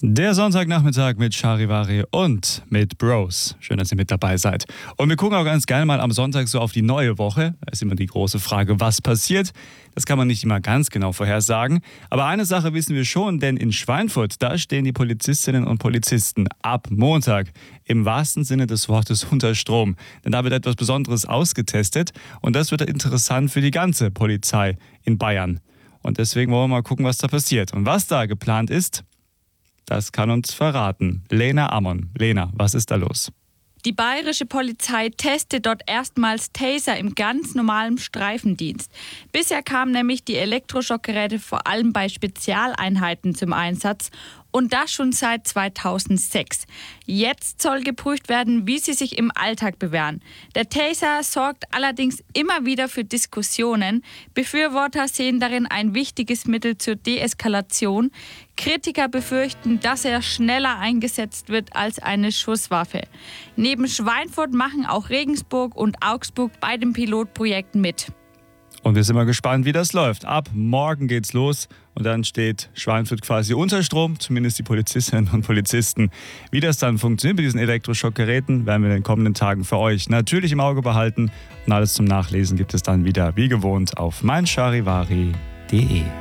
Der Sonntagnachmittag mit Charivari und mit Bros. Schön, dass ihr mit dabei seid. Und wir gucken auch ganz gerne mal am Sonntag so auf die neue Woche. Da ist immer die große Frage, was passiert. Das kann man nicht immer ganz genau vorhersagen. Aber eine Sache wissen wir schon, denn in Schweinfurt, da stehen die Polizistinnen und Polizisten ab Montag im wahrsten Sinne des Wortes unter Strom. Denn da wird etwas Besonderes ausgetestet und das wird interessant für die ganze Polizei in Bayern. Und deswegen wollen wir mal gucken, was da passiert. Und was da geplant ist, das kann uns verraten Lena Ammon. Lena, was ist da los? Die bayerische Polizei testet dort erstmals Taser im ganz normalen Streifendienst. Bisher kamen nämlich die Elektroschockgeräte vor allem bei Spezialeinheiten zum Einsatz und das schon seit 2006. Jetzt soll geprüft werden, wie sie sich im Alltag bewähren. Der Taser sorgt allerdings immer wieder für Diskussionen. Befürworter sehen darin ein wichtiges Mittel zur Deeskalation. Kritiker befürchten, dass er schneller eingesetzt wird als eine Schusswaffe. Neben Schweinfurt machen auch Regensburg und Augsburg bei dem Pilotprojekt mit. Und wir sind mal gespannt, wie das läuft. Ab morgen geht's los und dann steht Schweinfurt quasi unter Strom, zumindest die Polizistinnen und Polizisten. Wie das dann funktioniert mit diesen Elektroschockgeräten, werden wir in den kommenden Tagen für euch natürlich im Auge behalten. Und alles zum Nachlesen gibt es dann wieder, wie gewohnt, auf meincharivari.de.